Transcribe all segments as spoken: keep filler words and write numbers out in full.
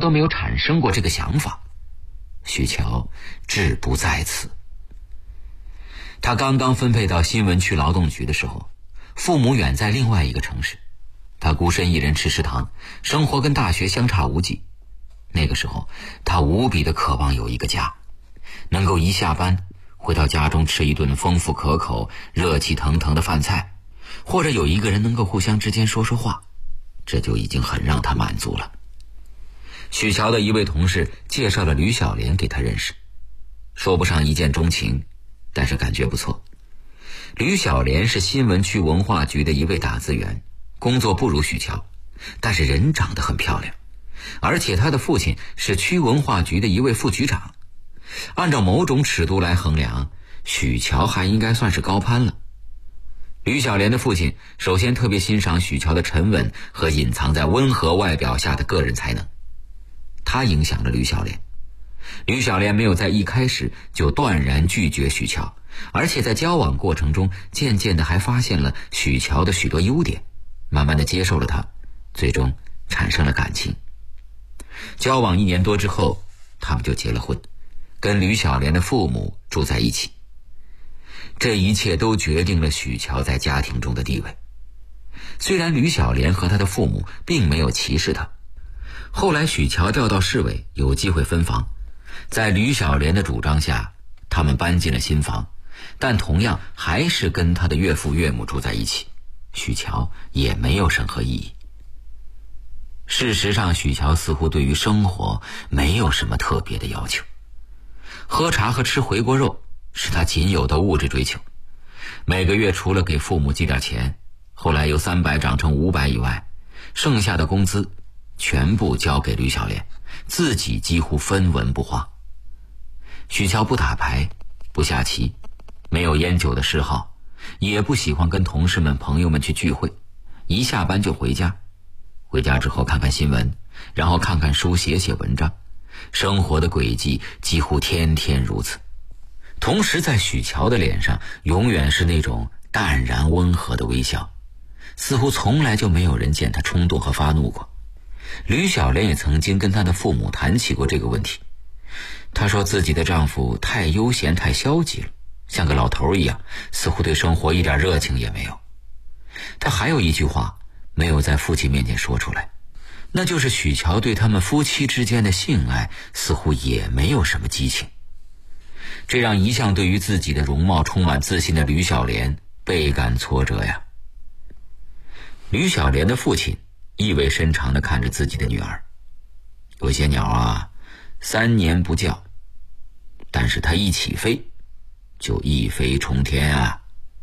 都没有产生过这个想法。许乔志不在此。他刚刚分配到新闻区劳动局的时候，父母远在另外一个城市，他孤身一人吃食堂，生活跟大学相差无几。那个时候他无比的渴望有一个家，能够一下班回到家中吃一顿丰富可口热气腾腾的饭菜，或者有一个人能够互相之间说说话，这就已经很让他满足了。许乔的一位同事介绍了吕小莲给他认识，说不上一见钟情，但是感觉不错。吕小莲是新闻区文化局的一位打字员，工作不如许乔，但是人长得很漂亮，而且他的父亲是区文化局的一位副局长。按照某种尺度来衡量，许乔还应该算是高攀了。吕小莲的父亲首先特别欣赏许乔的沉稳和隐藏在温和外表下的个人才能，他影响了吕小莲。吕小莲没有在一开始就断然拒绝许乔，而且在交往过程中渐渐的还发现了许乔的许多优点，慢慢的接受了他，最终产生了感情。交往一年多之后，他们就结了婚，跟吕小莲的父母住在一起。这一切都决定了许乔在家庭中的地位。虽然吕小莲和他的父母并没有歧视他，后来许乔调到市委，有机会分房，在吕小莲的主张下，他们搬进了新房，但同样还是跟他的岳父岳母住在一起，许乔也没有审核异议。事实上，许乔似乎对于生活没有什么特别的要求，喝茶和吃回锅肉是他仅有的物质追求。每个月除了给父母寄点钱，后来由三百涨成五百以外，剩下的工资全部交给吕小莲，自己几乎分文不花。许乔不打牌，不下棋，没有烟酒的嗜好，也不喜欢跟同事们朋友们去聚会，一下班就回家，回家之后看看新闻，然后看看书，写写文章，生活的轨迹几乎天天如此。同时在许乔的脸上永远是那种淡然温和的微笑，似乎从来就没有人见他冲动和发怒过。吕小莲也曾经跟她的父母谈起过这个问题，她说自己的丈夫太悠闲太消极了，像个老头一样，似乎对生活一点热情也没有。她还有一句话没有在父亲面前说出来，那就是许乔对他们夫妻之间的性爱似乎也没有什么激情。这让一向对于自己的容貌充满自信的吕小莲倍感挫折呀。吕小莲的父亲意味深长地看着自己的女儿，有些鸟啊，三年不叫，但是它一起飞就一飞冲天啊。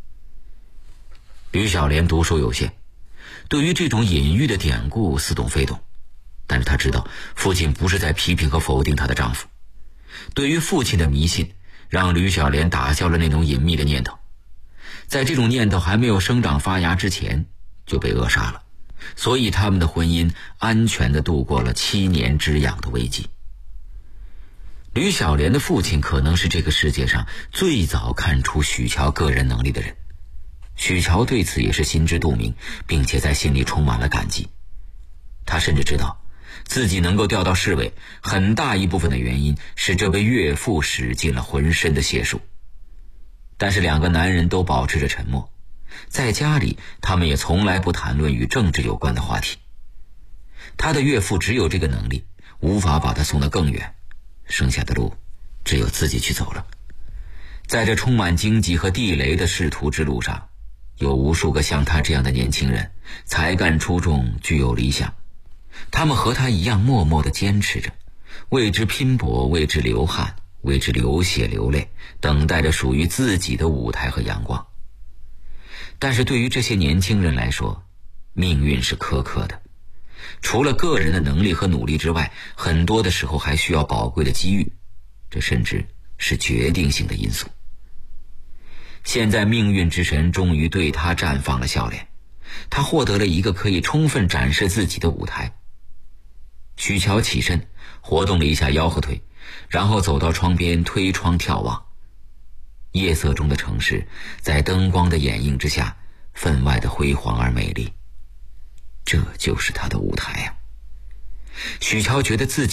吕小莲读书有限，对于这种隐喻的典故似懂非懂，但是她知道父亲不是在批评和否定她的丈夫。对于父亲的迷信，让吕小莲打消了那种隐秘的念头，在这种念头还没有生长发芽之前就被扼杀了，所以他们的婚姻安全地度过了七年之痒的危机。吕小莲的父亲可能是这个世界上最早看出许乔个人能力的人，许乔对此也是心知肚明，并且在心里充满了感激。他甚至知道自己能够调到市委，很大一部分的原因是这位岳父使尽了浑身的解数。但是两个男人都保持着沉默，在家里他们也从来不谈论与政治有关的话题。他的岳父只有这个能力，无法把他送得更远，剩下的路只有自己去走了。在这充满荆棘和地雷的仕途之路上，有无数个像他这样的年轻人，才干出众，具有理想。他们和他一样默默地坚持着，为之拼搏，为之流汗，为之流血流泪，等待着属于自己的舞台和阳光。但是对于这些年轻人来说，命运是苛刻的，除了个人的能力和努力之外，很多的时候还需要宝贵的机遇，这甚至是决定性的因素。现在命运之神终于对他绽放了笑脸，他获得了一个可以充分展示自己的舞台。许乔起身活动了一下腰和腿，然后走到窗边推窗眺望。夜色中的城市在灯光的掩映之下分外的辉煌而美丽，这就是他的舞台啊。许乔觉得自己